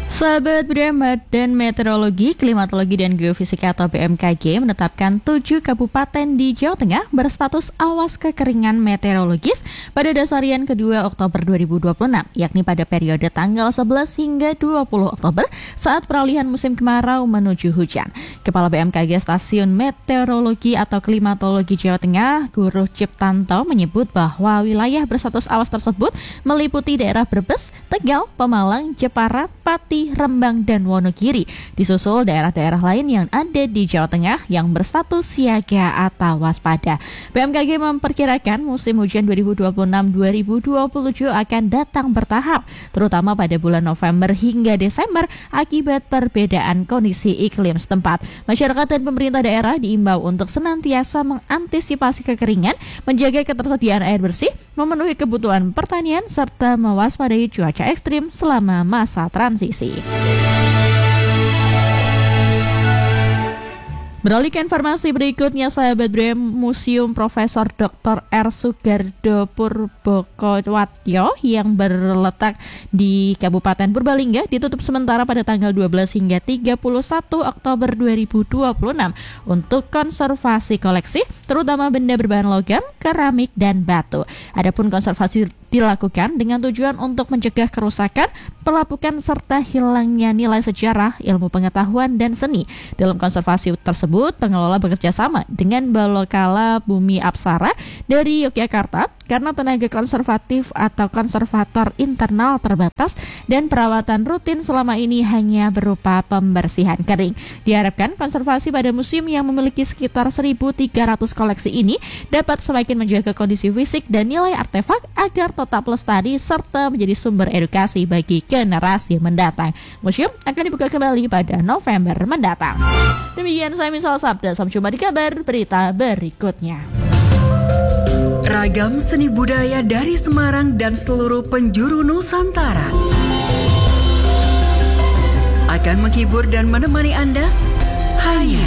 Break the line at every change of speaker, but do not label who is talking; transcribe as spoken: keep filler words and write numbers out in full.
Sahabat Badan Meteorologi, Klimatologi dan Geofisika atau B M K G menetapkan tujuh kabupaten di Jawa Tengah berstatus awas kekeringan meteorologis pada dasarian kedua Oktober dua ribu dua puluh enam, yakni pada periode tanggal sebelas hingga dua puluh Oktober saat peralihan musim kemarau menuju hujan. Kepala B M K G Stasiun Meteorologi atau Klimatologi Jawa Tengah, Guru Ciptanto menyebut bahwa wilayah berstatus awas tersebut meliputi daerah Brebes, Tegal, Pemalang, Jepara, Pati, Rembang, dan Wonogiri. Disusul daerah-daerah lain yang ada di Jawa Tengah yang berstatus siaga atau waspada. B M K G memperkirakan musim hujan dua ribu dua puluh enam dua ribu dua puluh tujuh akan datang bertahap, terutama pada bulan November hingga Desember akibat perbedaan kondisi iklim setempat. Masyarakat dan pemerintah daerah diimbau untuk senantiasa mengantisipasi kekeringan, menjaga ketersediaan air bersih, memenuhi kebutuhan pertanian, serta mewaspadai cuaca ekstrim selama masa transisi. Beralih ke informasi berikutnya, sahabat B R E M, Museum Profesor Doktor R. Sugardo Purbokowatyo yang berletak di Kabupaten Purbalingga ditutup sementara pada tanggal dua belas hingga tiga puluh satu Oktober dua ribu dua puluh enam untuk konservasi koleksi, terutama benda berbahan logam, keramik, dan batu. Adapun konservasi dilakukan dengan tujuan untuk mencegah kerusakan, pelapukan, serta hilangnya nilai sejarah, ilmu pengetahuan, dan seni. Dalam konservasi tersebut, pengelola bekerja sama dengan Balokala Bumi Apsara dari Yogyakarta karena tenaga konservatif atau konservator internal terbatas dan perawatan rutin selama ini hanya berupa pembersihan kering. Diharapkan konservasi pada museum yang memiliki sekitar seribu tiga ratus koleksi ini dapat semakin menjaga kondisi fisik dan nilai artefak agar tetap lestari serta menjadi sumber edukasi bagi generasi mendatang. Museum akan dibuka kembali pada November mendatang. Demikian saya Misal Sabda, sampai jumpa di kabar berita berikutnya.
Ragam seni budaya dari Semarang dan seluruh penjuru Nusantara akan menghibur dan menemani Anda hanya